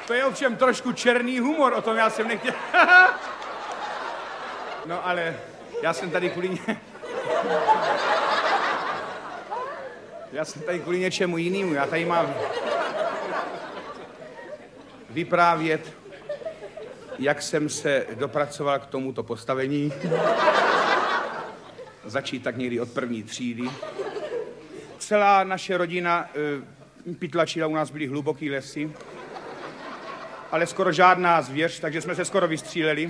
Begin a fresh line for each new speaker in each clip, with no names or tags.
To je ovšem trošku černý humor, o tom já jsem nechtěl. No ale já jsem tady kvůli něčemu jinému. Já tady mám vyprávět, jak jsem se dopracoval k tomuto postavení. Začít tak někdy od první třídy. Celá naše rodina pytlačila, u nás byly hluboký lesy, ale skoro žádná zvěř, takže jsme se skoro vystříleli.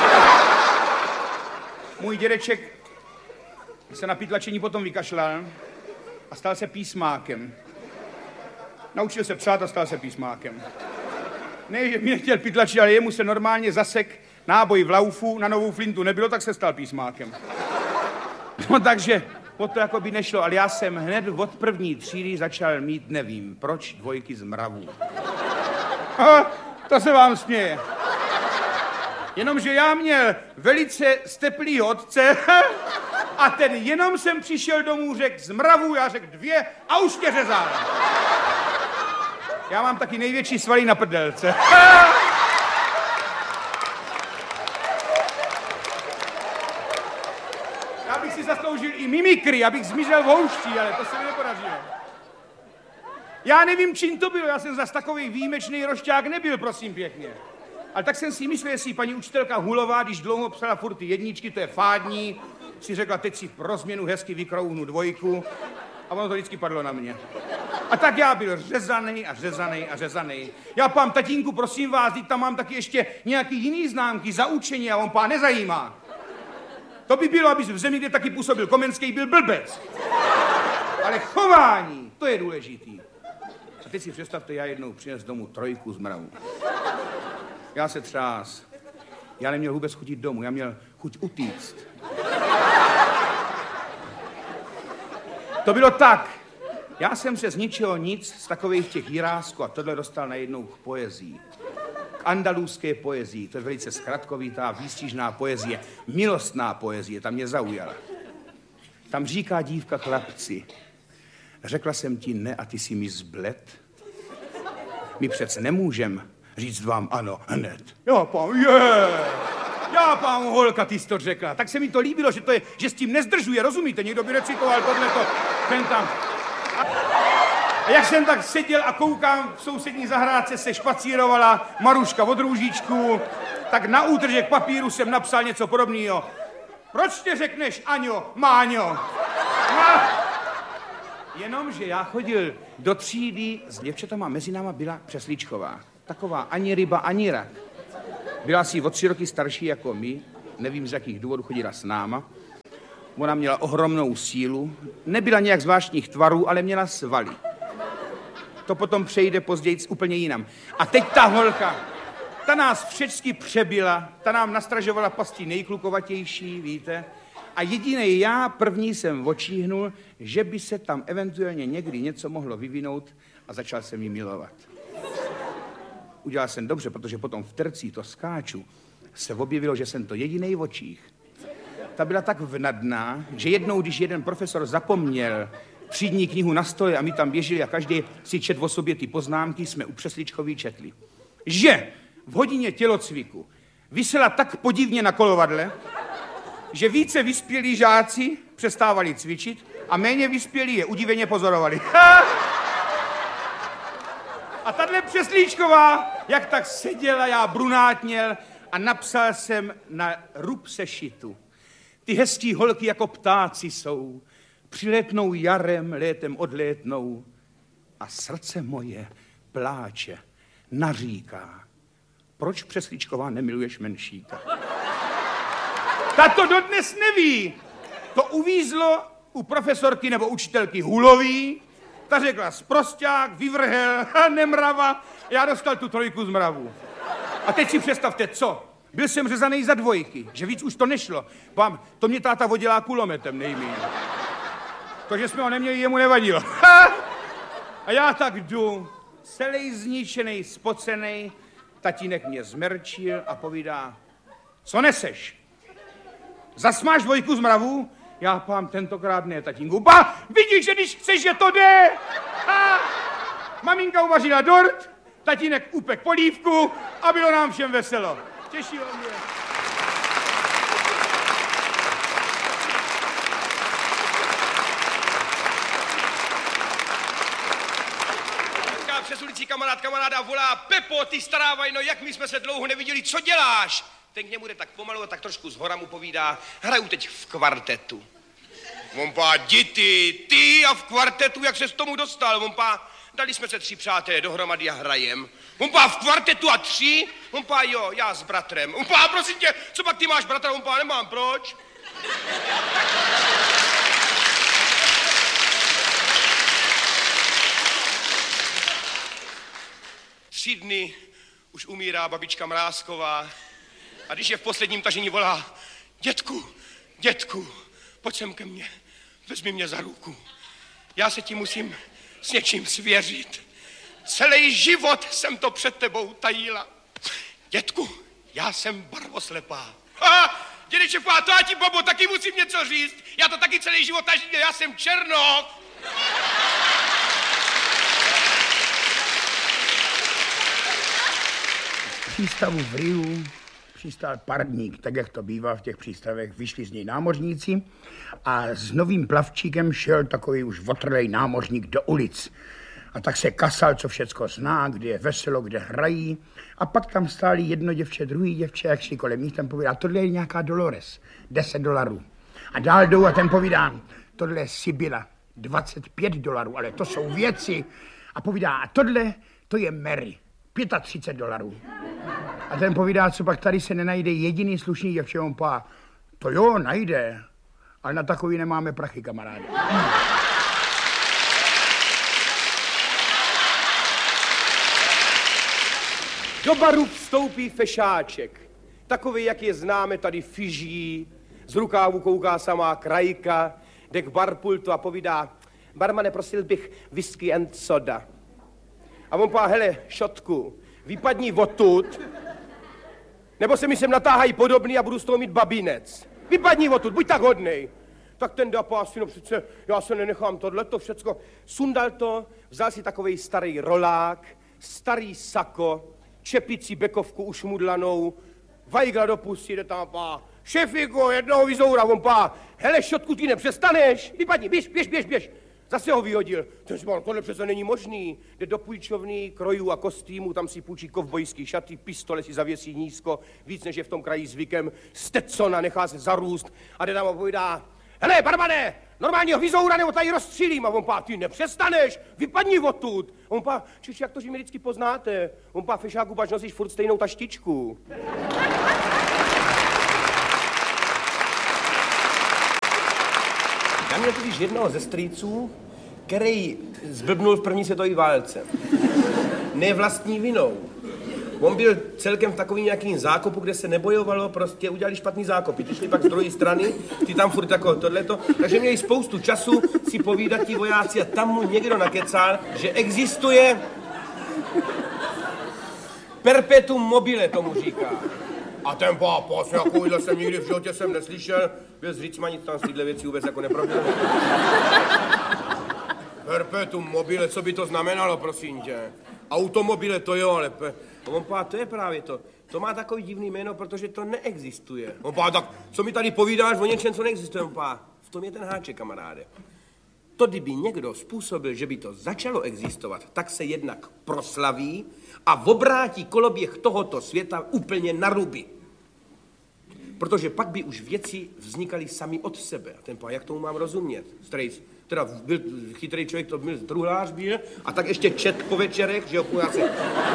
Můj dědeček se na pytlačení potom vykašlal a stal se písmákem. Naučil se psát a stal se písmákem. Ne, že mi nechtěl pytlačit, ale jemu se normálně zasek náboj v laufu, na novou flintu nebylo, tak se stal písmákem. No takže to jako by nešlo, ale já jsem hned od první třídy začal mít, nevím proč, 2 z mravů. To se vám směje. Jenomže já měl velice steplýho otce a ten jenom jsem přišel domů, řekl z mravů, já řekl 2 a už tě řezal. Já mám taky největší svaly na prdelce. Já bych si zasloužil i mimikry, abych zmizel v houští, ale to se mi nepodařilo. Já nevím, čím to bylo, já jsem zas takovej výjimečný rošťák nebyl, prosím pěkně. Ale tak jsem si myslel, jestli paní učitelka Hulová, když dlouho psala furt ty jedničky, to je fádní, si řekla, teď si pro změnu hezky vykrouhnu 2 a ono to vždycky padlo na mě. A tak já byl řezanej. Já pám, tatínku, prosím vás, teď tam mám taky ještě nějaký jiný známky za učení a on pán nezajímá. To by bylo, aby v zemi, kde taky působil Komenský, byl blbec. Ale chování, to je důležitý. A teď si představte, já jednou přines domů 3 z mravů. Já se třás. Já neměl vůbec chuť jít domů, já měl chuť utíct. To bylo tak. Já jsem se z ničeho nic, z takových těch jirásků a tohle dostal najednou k poezii. K andalůzské poezii, to je velice zkratkovitá, výstižná poezie, milostná poezie, ta mě zaujala. Tam říká dívka chlapci, řekla jsem ti ne a ty si mi zbled. My přece nemůžem říct vám ano hned. Já pán holka, ty jsi to řekla. Tak se mi to líbilo, že s tím nezdržuje, rozumíte? Někdo by recitoval tohleto, ten tam. A jak jsem tak seděl a koukám, v sousední zahrádce se špacírovala Maruška od Růžičku, tak na útržek papíru jsem napsal něco podobného. Proč tě řekneš Aňo, Máňo? Jenomže já chodil do třídy s děvčatama, mezi náma byla Přesličková. Taková ani ryba, ani rak. Byla asi o 3 roky starší jako my, nevím z jakých důvodů chodila s náma. Ona měla ohromnou sílu, nebyla nějak zvláštních tvarů, ale měla svaly. To potom přejde později úplně jinam. A teď ta holka, ta nás všecky přebila, ta nám nastražovala pastí nejklukovatější, víte. A jedinej já první jsem očíhnul, že by se tam eventuálně někdy něco mohlo vyvinout a začal jsem ji milovat. Udělal jsem dobře, protože potom v tercí to skáču se objevilo, že jsem to jedinej v očích. Ta byla tak vnadná, že jednou, když jeden profesor zapomněl třídní knihu na stole a my tam běželi a každý si četl o sobě ty poznámky, jsme u Přesličkový četli. Že v hodině tělocviku visela tak podivně na kolovadle, že více vyspělí žáci přestávali cvičit a méně vyspělí je udiveně pozorovali. A tahle Přeslíčková, jak tak seděla, já brunátněl a napsal jsem na rub sešitu. Ty hezký holky jako ptáci jsou, přilétnou jarem, létem odlétnou a srdce moje pláče, naříká. Proč Přeslíčková nemiluješ Menšíka? Ta to dodnes neví. To uvízlo u profesorky nebo učitelky Hulový. Ta řekla sprosťák, vyvrhel, nemrava. Já dostal tu 3 z mravů. A teď si představte, co? Byl jsem řezaný za 2, že víc už to nešlo. To mě táta vodila kulometem nejméně. To, že jsme ho neměli, jemu nevadilo. A já tak jdu, celý zničený, spocený. Tatínek mě zmerčil a povídá, co neseš? Zas máš 2 z mravů? Já pám, tentokrát ne, tatínku. Vidíš, že když chceš, že to jde? Maminka uvařila dort, tatínek upek polívku a bylo nám všem veselo. Těšilo mě.
Přes ulici kamaráda volá: Pepo, ty stará vajno, jak my jsme se dlouho neviděli, co děláš? Ten k němu jde tak pomalu a tak trošku zhora mu povídá: hraju teď v kvartetu. On pá, děti, ty a v kvartetu, jak ses tomu dostal? On pá, dali jsme se 3 přátelé dohromady a hrajem. On pá, v kvartetu a 3? On pá, jo, já s bratrem. On pá, prosím tě, co pak ty máš bratra? On pá, nemám, proč? 3 dny už umírá babička Mrázková a když je v posledním tažení, volá: dětku, pojď sem ke mně, vezmi mě za ruku. Já se ti musím s něčím svěřit. Celý život jsem to před tebou tajila. Dětku, já jsem barvoslepá. Dědeček, to já ti, Bobo, taky musím něco říct. Já to taky celý život tažím, já jsem černok.
V přístavu v Riu přistál parník, tak jak to bývá v těch přístavech. Vyšli z něj námořníci a s novým plavčíkem šel takový už otrlej námořník do ulic. A tak se kasal, co všecko zná, kde je veselo, kde hrají. A pak tam stáli jedno děvče, druhý děvče, jak šli kolem nich, ten povídá: tohle je nějaká Dolores, $10. A dál jdou a ten povídá: tohle je Sibyla, $25, ale to jsou věci. A povídá: a tohle, to je Mary, $35. A ten povídá: co pak tady se nenajde jediný slušný děvče? On pá: to jo, najde, ale na takový nemáme prachy, kamaráde.
Do baru vstoupí fešáček, takový, jak je známe tady Fiží, z rukávu kouká samá krajka, jde k barpultu a povídá: barmane, prosil bych whisky and soda. A on pá: hele, šotku, vypadni odtud, nebo se mi sem natáhají podobný a budu z toho mít babínec. Vypadni odtud, buď tak hodnej. Tak ten dapás, no přece, já se nenechám tohleto všecko. Sundal to, vzal si takovej starý rolák, starý sako, čepici bekovku ušmudlanou, vajgla do pusy, jde tam pá: šefiko, jednoho vyzoura. On pá: hele, šotku, ty nepřestaneš, vypadni, běž. Zase ho vyhodil. Ten říkal: tohle přece není možný. Jde do půjčovny krojů a kostýmů, tam si půjčí kovbojský šaty, pistole si zavěsí nízko, víc než je v tom kraji zvykem, Stetsona nechá se zarůst a jde tam a povídá: hele, barmane, normálního vyzoura nebo tady rozstřílím. A on pá: ty nepřestaneš, vypadni odtud. A on pá: čiž jak to, že mě vždycky poznáte? On pá: fešáku, pač nosíš furt stejnou taštičku. Já měl totiž jednoho ze strýců, který zblbnul v první světové válce. Ne vlastní vinou. On byl celkem v takovým nějakým zákopu, kde se nebojovalo, prostě udělali špatný zákopy. Ty šli pak z druhé strany, ty tam furt jako tohleto. Takže měli spoustu času si povídat ti vojáci a tam mu někdo nakecal, že existuje perpetuum mobile, tomu říká. A ten pápas, takovýhle jsem nikdy v životě jsem neslyšel. Byl z Řícma, nic tam z tyhle věci vůbec jako neproběhlo. Perpetuum mobile, co by to znamenalo, prosím tě? Automobile to jo, ale... On pá: to je právě to. To má takový divný jméno, protože to neexistuje. On pá: tak co mi tady povídáš o něčem, co neexistuje? On pá: v tom je ten háček, kamaráde. To, kdyby někdo způsobil, že by to začalo existovat, tak se jednak proslaví a obrátí koloběh tohoto světa úplně na ruby. Protože pak by už věci vznikaly sami od sebe. A ten pá: jak tomu mám rozumět? Strejc, teda byl chytrý člověk, to byl truhlář byl, a tak ještě čet po večerech, že jo, se...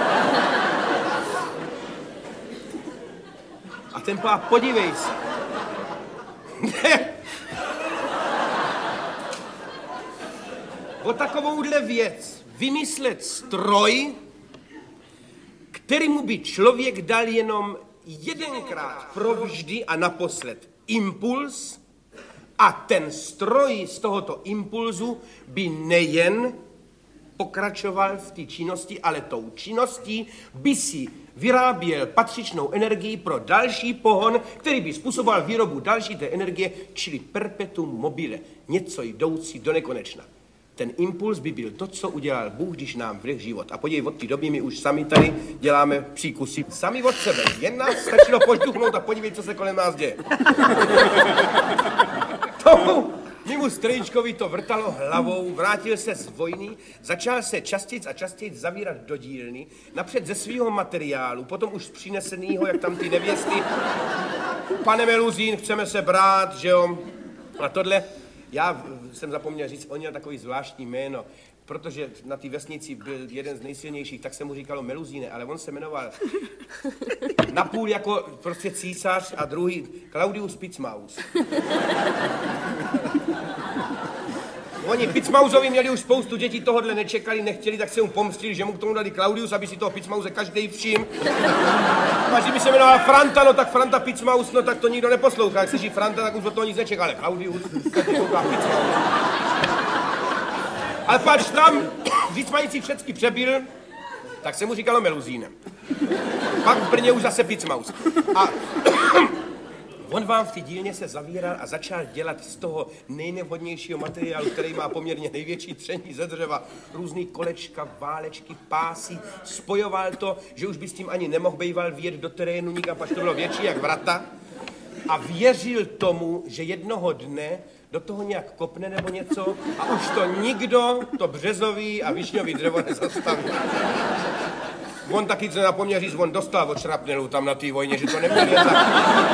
A ten pá: podívej se. O takovouhle věc vymyslet stroj, kterému by člověk dal jenom jedenkrát provždy a naposled impuls, a ten stroj z tohoto impulzu by nejen pokračoval v té činnosti, ale tou činností by si vyráběl patřičnou energii pro další pohon, který by způsoboval výrobu další té energie, čili perpetuum mobile, něco jdoucí do nekonečna. Ten impuls by byl to, co udělal Bůh, když nám vlil život. A podívej, od té doby my už sami tady děláme příkusy. Sami od sebe. Jen nás stačilo požduchnout a podívej, co se kolem nás děje. Tomu mému strýčkovi to vrtalo hlavou, vrátil se z vojny, začal se častěji a častěji zavírat do dílny, napřed ze svého materiálu, potom už z přinesenýho, jak tam ty nevěsty. Pane Meluzín, chceme se brát, že jo? A tohle, já jsem zapomněl říct, on měl takový zvláštní jméno, protože na té vesnici byl jeden z nejsilnějších, tak se mu říkalo Meluzíne, ale on se jmenoval napůl jako prostě císař a druhý Claudius Picmaus. Oni Picmausovi měli už spoustu dětí, tohodle nečekali, nechtěli, tak se mu pomstili, že mu k tomu dali Claudius, aby si toho Picmause každej všim. A že by se jmenoval Franta, no tak Franta Picmaus, no tak to nikdo neposlouchá. Jak slyší Franta, tak už od toho nic nečeká, ale Claudius, ale pač tam, víc mající všecky přebyl, tak se mu říkalo Meluzínem. Pak v Brně už zase Picmaus. A on vám v té dílně se zavíral a začal dělat z toho nejnevhodnějšího materiálu, který má poměrně největší tření ze dřeva, různý kolečka, válečky, pásy, spojoval to, že už by s tím ani nemohl bejval vjet do terénu nikam, pač to bylo větší jak vrata. A věřil tomu, že jednoho dne do toho nějak kopne nebo něco a už to nikdo, to březový a višňový dřevo nezastaví. On taky, co napomněl říct, on dostal od šrapnelu tam na té vojně, že to neměl jen tak.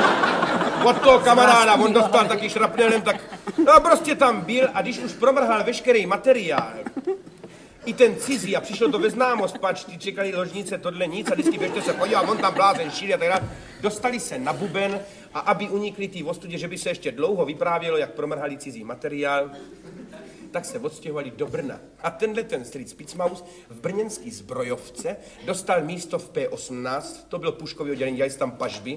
Od toho kamaráda, on dostal taky šrapnelem, tak no prostě tam byl a když už promrhal veškerý materiál, i ten cizí a přišlo to ve známost, pač, ty čekali ložnice, tohle nic a vždycky běžte se podívat, on tam blázen šíli a tak dále. Dostali se na buben a aby unikli té ostudě, že by se ještě dlouho vyprávělo, jak promrhali cizí materiál, tak se odstěhovali do Brna. A tenhle ten strýc Picmaus v brněnský zbrojovce dostal místo v P18, to bylo puškový oddělení, dělali tam pažby,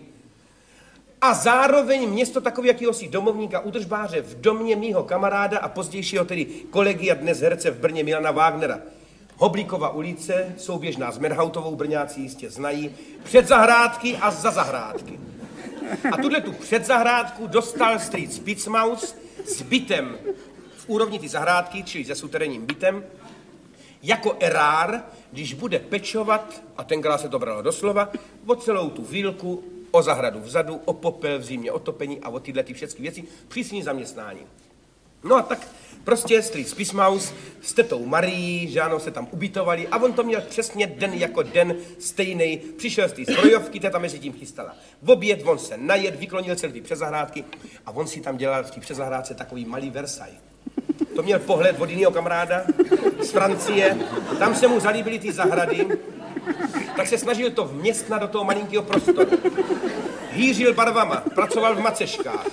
a zároveň město takový jakýhosi domovníka, udržbáře v domě mýho kamaráda a pozdějšího tedy kolegy a dnes herce v Brně Milana Wagnera. Hoblíkova ulice, souběžná s Merhautovou, Brňáci jistě znají, před zahrádky a za zahrádky. A tu předzahrádku dostal strýc Picmaus s bytem v úrovni ty zahrádky, čili se suterénním bytem, jako erár, když bude pečovat, a tenkrát se to bralo doslova, o celou tu vílku, o zahradu vzadu, o popel v zimě, o topení a o tyhle ty všechny věci, přísní zaměstnání. No a tak prostě strýc Picmaus s tetou Marií, že ano, se tam ubytovali a on to měl přesně den jako den stejnej. Přišel z té zbrojovky, teta mezi tím chystala v oběd, on se najet, vyklonil celý ty přezahrádky a on si tam dělal v té přezahrádce takový malý Versailles. To měl pohled od jiného kamaráda z Francie, tam se mu zalíbily ty zahrady, tak se snažil to vměstnat do toho malinkého prostoru. Hýřil barvama, pracoval v maceškách,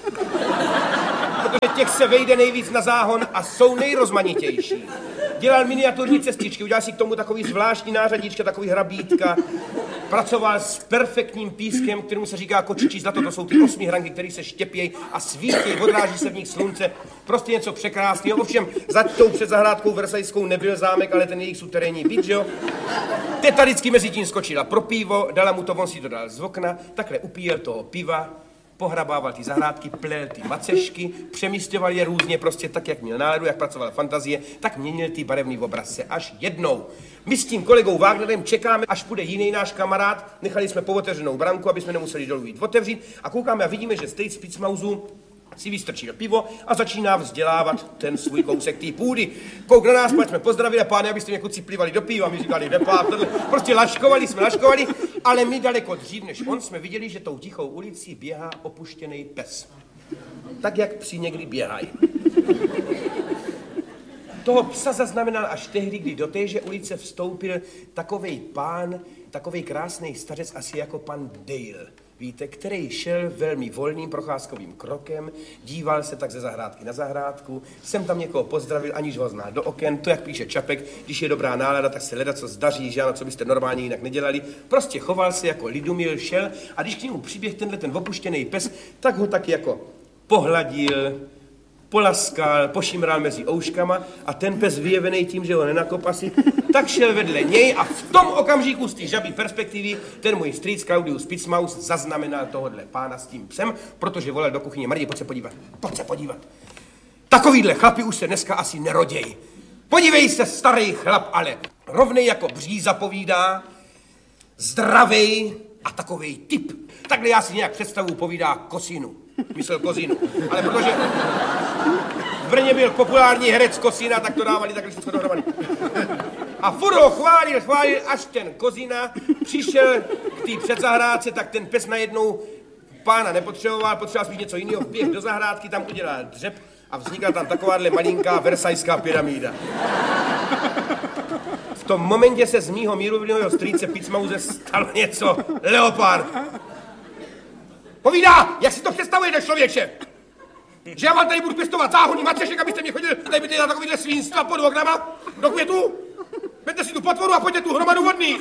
protože těch se vejde nejvíc na záhon a jsou nejrozmanitější. Dělal miniaturní cestičky, udělal si k tomu takový zvláštní nářadíčka, takový hrabítka. Pracoval s perfektním pískem, kterému se říká kočičí zlato, to jsou ty 8 hranky, které se štěpějí a svítějí, odráží se v nich slunce. Prostě něco překrásného. Ovšem, za tou předzahrádkou versajskou nebyl zámek, ale ten jejich suterénní byt, že jo? Teta vždycky mezi tím skočila pro pivo, dala mu to, on si to dal z okna, takhle upíjel toho piva, pohrabával ty zahrádky, plel ty macešky, přemístěval je různě, prostě tak, jak měl náladu, jak pracovala fantazie, tak měnil ty barevný obrazce. Až jednou. My s tím kolegou Wagnerem čekáme, až půjde jiný náš kamarád, nechali jsme povotevřenou branku, aby jsme nemuseli dolů jít otevřít a koukáme a vidíme, že strýc Picmausu si vystrčil pivo a začíná vzdělávat ten svůj kousek té půdy. Kouk na nás, jsme pozdravili a pány, abyste mě kluci plivali do piva, my říkali, prostě laškovali, ale my daleko dřív, než on, jsme viděli, že tou tichou ulicí běhá opuštěný pes. Tak, jak psi někdy běhají. Toho psa zaznamenal až tehdy, kdy do téže ulice vstoupil takovej pán, takovej krásný stařec, asi jako pan Dale. Víte, který šel velmi volným procházkovým krokem, díval se tak ze zahrádky na zahrádku, jsem tam někoho pozdravil, aniž ho zná do oken, to, jak píše Čapek, když je dobrá nálada, tak se leda co zdaří, že ano, co byste normálně jinak nedělali. Prostě choval se jako lidumil, šel a když k němu přiběh ten opuštěný pes, tak ho tak jako pohladil, polaskal, pošimral mezi ouškama a ten pes vyjevený tím, že ho nenakop asi, tak šel vedle něj a v tom okamžiku z té žabí perspektivy ten můj strýc Claudius Picmaus zaznamenal tohodle pána s tím psem, protože volal do kuchyně: Marie, pojď se podívat. Takovýhle chlapi už se dneska asi neroděj. Podívej se, starý chlap, ale rovnej jako bříza povídá, zdravej a takovej typ. Takhle já si nějak představu povídá Kosinu. Myslel Kozinu. Ale protože v Brně byl populární herec Kosina, tak to dávali takhle všechno dohromady. A furt ho chválil, až ten Kozina přišel k té předzahrádce, tak ten pes najednou pána nepotřeboval, potřeboval spíš něco jiného, vběh do zahrádky, tam udělal dřep a vznikla tam takováhle malinká versajská pyramída. V tom momentě se z mýho mírumilového strýce Picmause stalo něco. Leopard. Povídá, jak si to představujete, člověče? Že já vám tady budu pěstovat záhonný macešek, abyste mě chodili tady na takovýhle svinstva pod oknama do květu? Vemte si tu potvoru a pojďte tu hromadu vodných.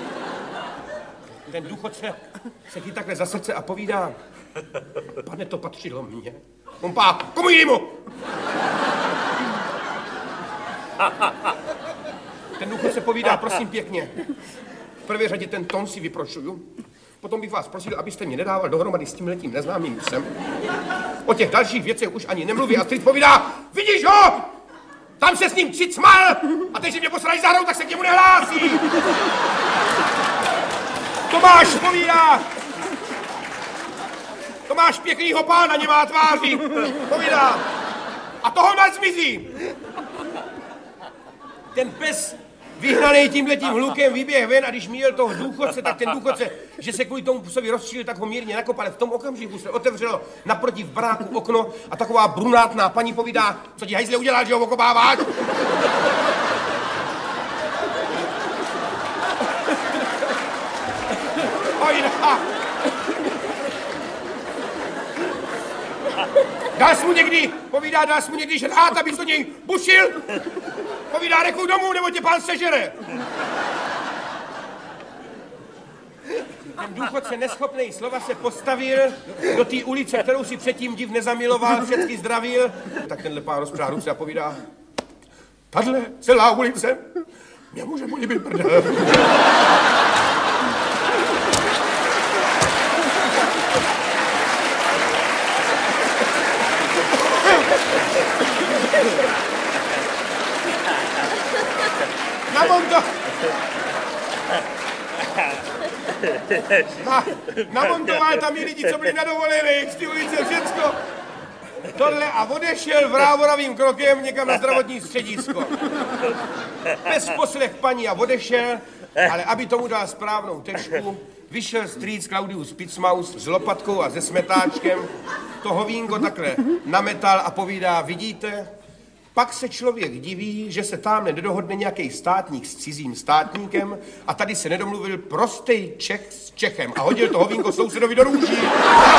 Ten důchodce se chytí takhle za srdce a povídá, pane, to patřilo mně. On pá, komu jinému? Ten důchodce povídá, prosím pěkně, v prvé řadě ten tón si vyprošuju, potom bych vás prosil, abyste mě nedával dohromady s tímhletím neznámým psem. O těch dalších věcech už ani nemluví a strýc povídá, vidíš ho? Tam se s ním cicmal a teď, že mě posrají za hrou, tak se k němu nehlásí. Tomáš povídá, Tomáš pěknýho pána nemá tváří, povídá, a toho nás zmizí. Ten pes vyhnaný tímhletím hlukem vyběh ven a když měl toho důchodce, tak ten důchodce, že se kvůli tomu psovi rozčílil, tak ho mírně nakopal. V tom okamžiku se otevřelo naproti v baráku okno a taková brunátná paní povídá, co ti hajzle udělal, že ho okopáváš? Ojda. Dal jsi mu někdy žrát, abys do něj bušil? Povídá, rekuj domů, nebo tě pán sežere. Ten důchodce neschopnej slova se postavil do té ulice, kterou si předtím div nezamiloval, všechny zdravil. Tak tenhle pán rozpřál ruce a povídá, tahle celá ulice mě může mu líbit prdel. Namontoval tam i lidi, co byli na dovolených, z ty ulice, všecko. Tohle a odešel vrávoravým krokem někam na zdravotní středisko. Bez poslech paní a odešel, ale aby tomu dal správnou tečku, vyšel strýc Claudius Picmaus s lopatkou a se smetáčkem, to hovínko takhle nametal a povídá, vidíte, pak se člověk diví, že se tamhle nedohodne nějaký státník s cizím státníkem a tady se nedomluvil prostej Čech s Čechem a hodil to hovínko sousedovi do růží.